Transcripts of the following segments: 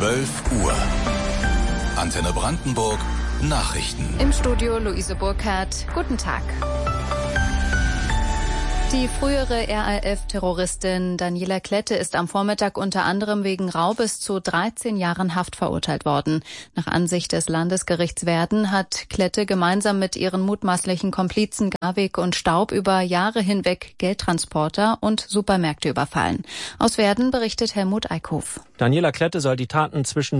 12 Uhr. Antenne Brandenburg Nachrichten. Im Studio Luise Burkhardt. Guten Tag. Die frühere RAF-Terroristin Daniela Klette ist am Vormittag unter anderem wegen Raubes zu 13 Jahren Haft verurteilt worden. Nach Ansicht des Landesgerichts Werden hat Klette gemeinsam mit ihren mutmaßlichen Komplizen Garwig und Staub über Jahre hinweg Geldtransporter und Supermärkte überfallen. Aus Werden berichtet Helmut Eickhoff. Daniela Klette soll die Taten zwischen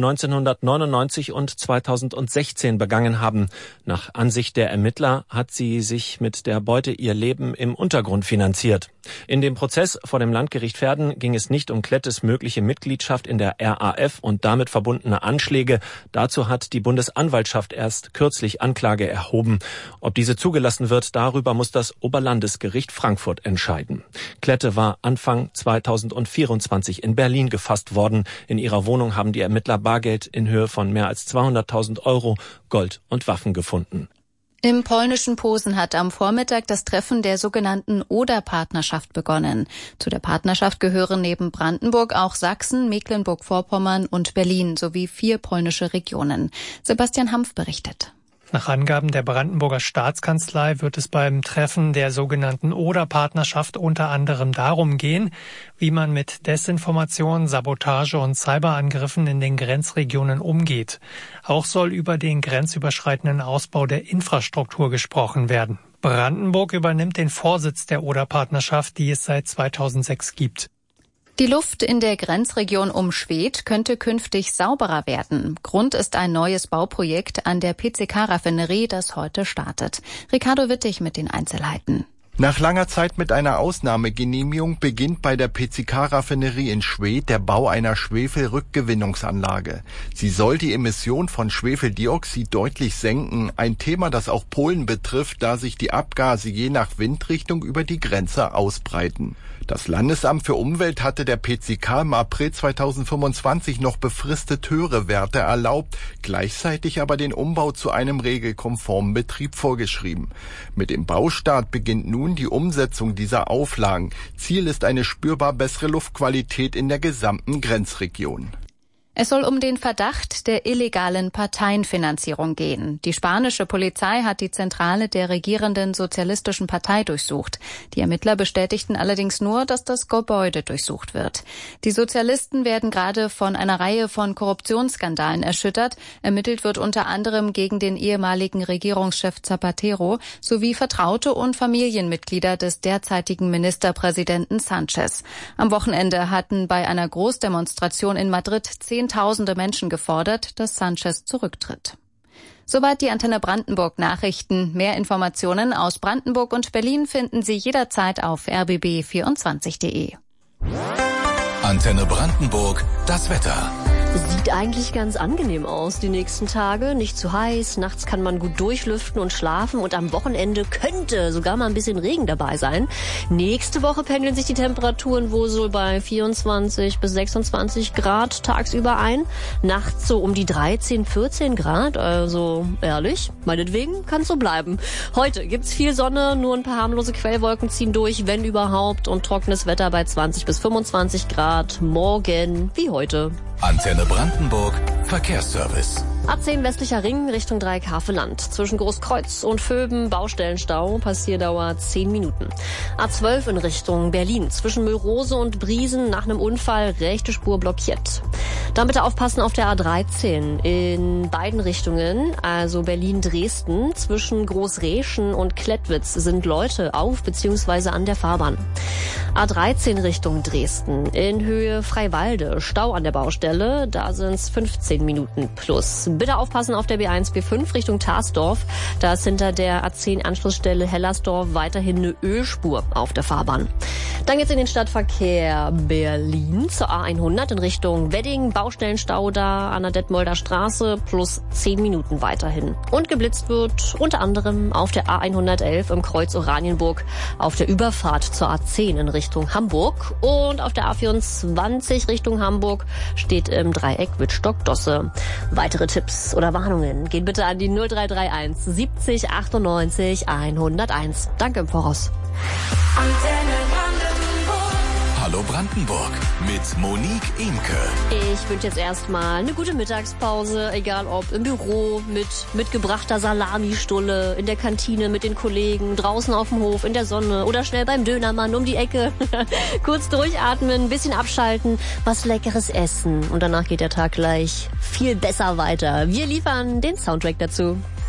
1999 und 2016 begangen haben. Nach Ansicht der Ermittler hat sie sich mit der Beute ihr Leben im Untergrund finanziert. In dem Prozess vor dem Landgericht Verden ging es nicht um Klettes mögliche Mitgliedschaft in der RAF und damit verbundene Anschläge. Dazu hat die Bundesanwaltschaft erst kürzlich Anklage erhoben. Ob diese zugelassen wird, darüber muss das Oberlandesgericht Frankfurt entscheiden. Klette war Anfang 2024 in Berlin gefasst worden. In ihrer Wohnung haben die Ermittler Bargeld in Höhe von mehr als 200.000 Euro, Gold und Waffen gefunden. Im polnischen Posen hat am Vormittag das Treffen der sogenannten Oder-Partnerschaft begonnen. Zu der Partnerschaft gehören neben Brandenburg auch Sachsen, Mecklenburg-Vorpommern und Berlin sowie 4 polnische Regionen. Sebastian Hampf berichtet. Nach Angaben der Brandenburger Staatskanzlei wird es beim Treffen der sogenannten Oder-Partnerschaft unter anderem darum gehen, wie man mit Desinformation, Sabotage und Cyberangriffen in den Grenzregionen umgeht. Auch soll über den grenzüberschreitenden Ausbau der Infrastruktur gesprochen werden. Brandenburg übernimmt den Vorsitz der Oder-Partnerschaft, die es seit 2006 gibt. Die Luft in der Grenzregion um Schwedt könnte künftig sauberer werden. Grund ist ein neues Bauprojekt an der PCK-Raffinerie, das heute startet. Ricardo Wittig mit den Einzelheiten. Nach langer Zeit mit einer Ausnahmegenehmigung beginnt bei der PCK-Raffinerie in Schwedt der Bau einer Schwefelrückgewinnungsanlage. Sie soll die Emission von Schwefeldioxid deutlich senken, ein Thema, das auch Polen betrifft, da sich die Abgase je nach Windrichtung über die Grenze ausbreiten. Das Landesamt für Umwelt hatte der PCK im April 2025 noch befristet höhere Werte erlaubt, gleichzeitig aber den Umbau zu einem regelkonformen Betrieb vorgeschrieben. Mit dem Baustart beginnt nun die Umsetzung dieser Auflagen. Ziel ist eine spürbar bessere Luftqualität in der gesamten Grenzregion. Es soll um den Verdacht der illegalen Parteienfinanzierung gehen. Die spanische Polizei hat die Zentrale der regierenden Sozialistischen Partei durchsucht. Die Ermittler bestätigten allerdings nur, dass das Gebäude durchsucht wird. Die Sozialisten werden gerade von einer Reihe von Korruptionsskandalen erschüttert. Ermittelt wird unter anderem gegen den ehemaligen Regierungschef Zapatero sowie Vertraute und Familienmitglieder des derzeitigen Ministerpräsidenten Sanchez. Am Wochenende hatten bei einer Großdemonstration in Madrid Zehntausende Menschen gefordert, dass Sanchez zurücktritt. Soweit die Antenne Brandenburg Nachrichten. Mehr Informationen aus Brandenburg und Berlin finden Sie jederzeit auf rbb24.de. Antenne Brandenburg, das Wetter. Sieht eigentlich ganz angenehm aus die nächsten Tage. Nicht zu heiß, nachts kann man gut durchlüften und schlafen und am Wochenende könnte sogar mal ein bisschen Regen dabei sein. Nächste Woche pendeln sich die Temperaturen wohl so bei 24 bis 26 Grad tagsüber ein. Nachts so um die 13, 14 Grad, also ehrlich, meinetwegen kann es so bleiben. Heute gibt's viel Sonne, nur ein paar harmlose Quellwolken ziehen durch, wenn überhaupt, und trockenes Wetter bei 20 bis 25 Grad. Morgen wie heute. Antenne Brandenburg Verkehrsservice. A10 westlicher Ring Richtung Dreieck-Havelland. Zwischen Großkreuz und Vöben Baustellenstau, Passierdauer 10 Minuten. A12 in Richtung Berlin. Zwischen Müllrose und Briesen nach einem Unfall rechte Spur blockiert. Dann bitte aufpassen auf der A13 in beiden Richtungen, also Berlin-Dresden. Zwischen Großreschen und Klettwitz sind Leute auf bzw. an der Fahrbahn. A13 Richtung Dresden in Höhe Freiwalde. Stau an der Baustelle, da sind es 15 Minuten plus. Bitte aufpassen auf der B1, B5 Richtung Tarsdorf. Da ist hinter der A10-Anschlussstelle Hellersdorf weiterhin eine Ölspur auf der Fahrbahn. Dann geht's in den Stadtverkehr Berlin zur A100 in Richtung Wedding. Baustellenstau da an der Detmolder Straße plus 10 Minuten weiterhin. Und geblitzt wird unter anderem auf der A111 im Kreuz Oranienburg auf der Überfahrt zur A10 in Richtung Hamburg. Und auf der A24 Richtung Hamburg steht im Dreieck Wittstock-Dosse. Weitere Tipps oder Warnungen gehen bitte an die 0331 70 98 101. Danke im Voraus. Hallo Brandenburg mit Monique Imke. Ich wünsche jetzt erstmal eine gute Mittagspause, egal ob im Büro mit mitgebrachter Salamistulle, in der Kantine mit den Kollegen, draußen auf dem Hof, in der Sonne oder schnell beim Dönermann um die Ecke. Kurz durchatmen, ein bisschen abschalten, was Leckeres essen und danach geht der Tag gleich viel besser weiter. Wir liefern den Soundtrack dazu.